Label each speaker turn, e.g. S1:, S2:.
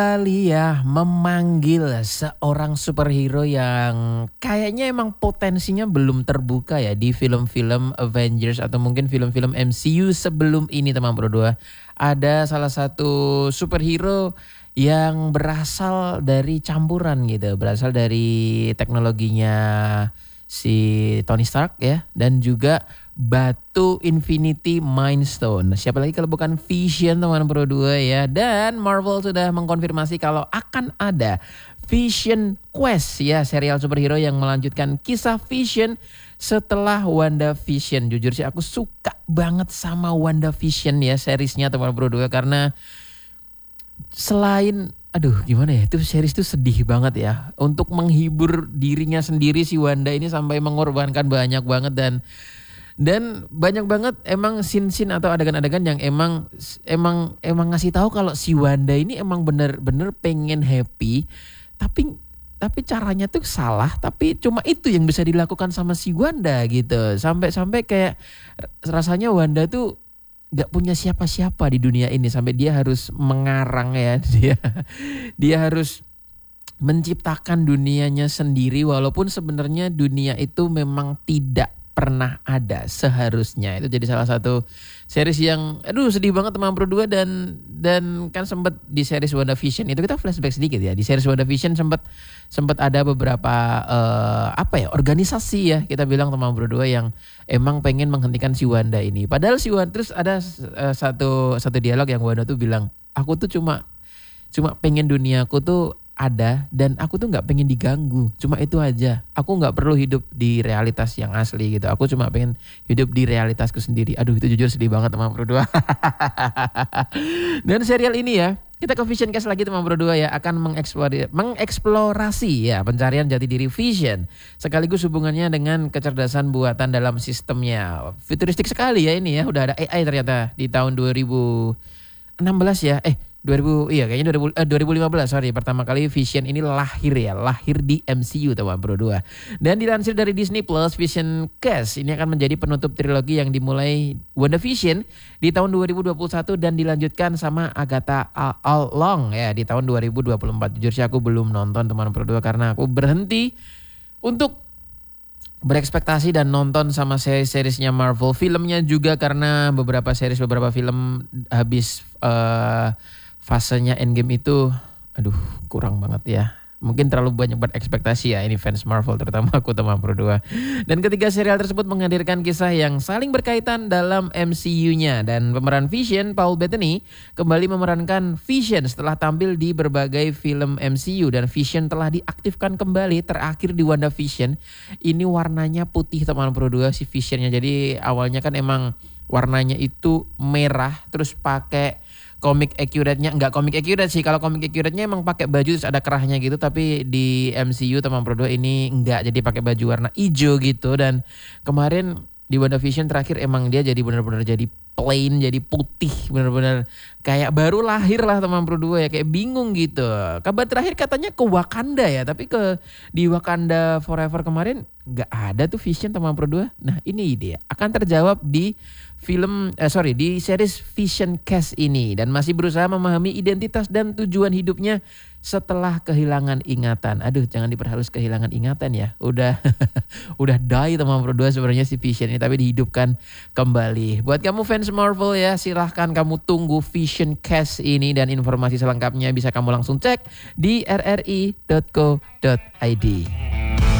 S1: Alia memanggil seorang superhero yang kayaknya emang potensinya belum terbuka ya di film-film Avengers atau mungkin film-film MCU sebelum ini teman berdua. Ada salah satu superhero yang berasal dari campuran gitu, berasal dari teknologinya si Tony Stark ya, dan juga batu Infinity Mind Stone. Siapa lagi kalau bukan Vision teman berdua ya. Dan Marvel sudah mengkonfirmasi kalau akan ada Vision Quest ya, serial superhero yang melanjutkan kisah Vision setelah WandaVision. Jujur sih aku suka banget sama WandaVision ya, seriesnya teman berdua, karena selain gimana ya, itu series tuh sedih banget ya. Untuk menghibur dirinya sendiri si Wanda ini sampai mengorbankan banyak banget, dan banyak banget emang scene-scene atau adegan-adegan yang emang ngasih tahu kalau si Wanda ini emang bener-bener pengen happy, tapi caranya tuh salah, tapi cuma itu yang bisa dilakukan sama si Wanda gitu. Sampai kayak rasanya Wanda tuh gak punya siapa-siapa di dunia ini, sampai dia harus mengarang ya, dia harus menciptakan dunianya sendiri, walaupun sebenarnya dunia itu memang tidak pernah ada seharusnya. Itu jadi salah satu series yang sedih banget teman berdua. Dan kan sempat di series WandaVision itu, kita flashback sedikit ya, di series WandaVision sempat ada beberapa organisasi ya, kita bilang teman berdua, yang emang pengen menghentikan si Wanda ini. Padahal si Wanda, terus ada satu dialog yang Wanda tuh bilang, aku tuh cuma pengen duniaku tuh ada, dan aku tuh nggak pengen diganggu, cuma itu aja. Aku nggak perlu hidup di realitas yang asli gitu, aku cuma pengen hidup di realitasku sendiri. Itu jujur sedih banget teman berdua. Dan serial ini ya, kita ke Vision Cast lagi teman berdua ya, akan mengeksplorasi ya pencarian jati diri Vision, sekaligus hubungannya dengan kecerdasan buatan dalam sistemnya. Futuristik sekali ya ini ya, udah ada AI ternyata di tahun 2016 ya, 2015 pertama kali Vision ini lahir di MCU teman berdua. Dan dilansir dari Disney Plus, Vision Cast ini akan menjadi penutup trilogi yang dimulai WandaVision di tahun 2021 dan dilanjutkan sama Agatha All Along ya di tahun 2024. Jujur sih aku belum nonton teman berdua, karena aku berhenti untuk berekspektasi dan nonton sama series-seriesnya Marvel. Filmnya juga karena beberapa film habis fasenya Endgame itu kurang banget ya. Mungkin terlalu banyak berekspektasi ya, ini fans Marvel terutama aku teman berdua. Dan ketiga serial tersebut menghadirkan kisah yang saling berkaitan dalam MCU-nya, dan pemeran Vision, Paul Bettany, kembali memerankan Vision setelah tampil di berbagai film MCU, dan Vision telah diaktifkan kembali terakhir di WandaVision. Ini warnanya putih teman berdua si Visionnya. Jadi awalnya kan emang warnanya itu merah, terus pakai komik accurate-nya, enggak komik accurate sih. Kalau komik accurate-nya emang pakai baju terus ada kerahnya gitu, tapi di MCU teman berdua ini enggak, jadi pakai baju warna hijau gitu. Dan kemarin di WandaVision terakhir emang dia jadi benar-benar jadi plain, jadi putih, benar-benar kayak baru lahir lah teman berdua ya, kayak bingung gitu. Kabar terakhir katanya ke Wakanda ya, tapi di Wakanda Forever kemarin enggak ada tuh Vision teman berdua. Nah ini dia akan terjawab di di series Vision Cast ini, dan masih berusaha memahami identitas dan tujuan hidupnya setelah kehilangan ingatan. Jangan diperhalus kehilangan ingatan ya. Udah die teman berdua sebenarnya si Vision ini, tapi dihidupkan kembali. Buat kamu fans Marvel ya, silahkan kamu tunggu Vision Cast ini, dan informasi selengkapnya bisa kamu langsung cek di rri.co.id.